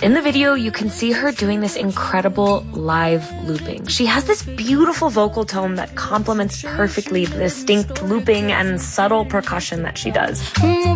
In the video, you can see her doing this incredible live looping. She has this beautiful vocal tone that complements perfectly the distinct looping and subtle percussion that she does.